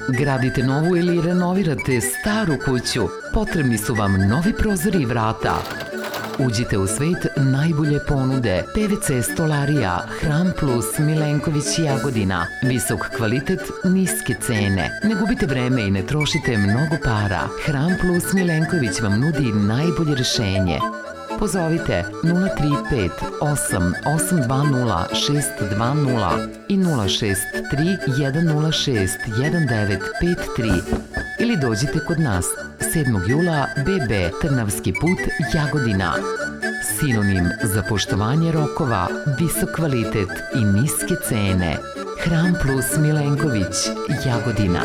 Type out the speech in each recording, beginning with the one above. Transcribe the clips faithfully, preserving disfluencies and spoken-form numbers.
Gradite novu ili renovirate staru kuću? Potrebni su vam novi prozori i vrata. Uđite u svet najbolje ponude. P V C stolarija, Hram Plus, Milenković, Jagodina. Visok kvalitet, niske cene. Ne gubite vreme i ne trošite mnogo para. Hram Plus Milenković vam nudi najbolje rešenje. Pozovite nula tri pet osam osam dva nula šest dva nula i nula šest tri jedan nula šest jedan devet pet tri ili dođite kod nas sedmog jula B B Trnavski put, Jagodina. Sinonim za poštovanje rokova, visok kvalitet i niske cene. Hram Plus Milenković, Jagodina.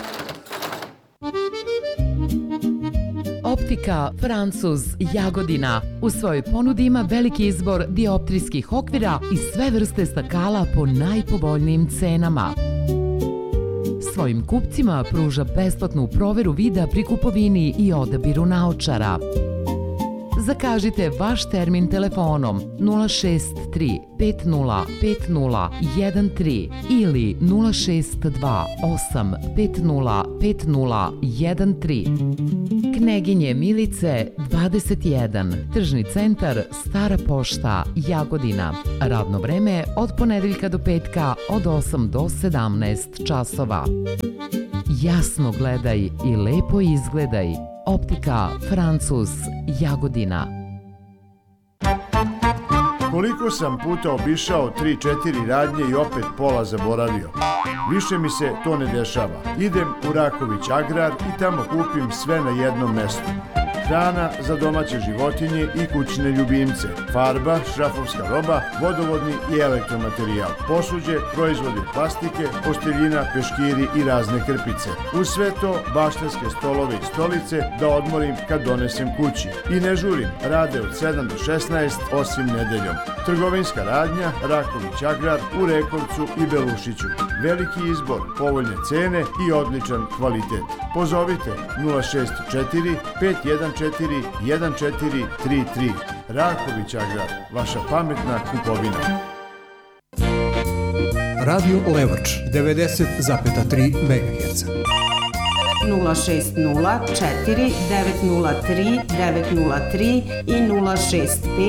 Optika Francuz, Jagodina. U svojoj ponudi ima veliki izbor dioptrijskih okvira i sve vrste stakala po najpovoljnijim cenama. Svojim kupcima pruža besplatnu proveru vida pri kupovini i odabiru naočara. Zakažite vaš termin telefonom nula šest tri pet nula pet nula jedan tri ili nula šest dva osam pet nula pet nula jedan tri. Kneginje Milice dvadeset jedan, Tržni centar, Stara pošta, Jagodina. Radno vreme od ponedeljka do petka od osam do sedamnaest časova. Jasno gledaj i lepo izgledaj. Optika Francuz, Jagodina. Koliko sam puta obišao tri četiri radnje i opet pola zaboravio. Više mi se to ne dešava. Idem u Raković Agrar i tamo kupim sve na jednom mestu. Hrana za domaće životinje i kućne ljubimce, farba, šrafovska roba, vodovodni i elektromaterijal, posuđe, proizvodi od plastike, posteljina, peškiri i razne krpice. Uz sve to baštanske stolove i stolice da odmorim kad donesem kući. I ne žurim, rade od sedam do šesnaest, osim nedeljom. Trgovinska radnja, Raković Agrar u Rekovcu i Belušiću. Veliki izbor, povoljne cene i odličan kvalitet. Pozovite nula šest četiri pet jedan četiri jedan četiri tri tri. Raković Agrar, vaša pametna kupovina. Radio Levoč, devedeset zarez tri megaherca. nula šest nula četiri devet nula tri devet nula tri i nula šest pet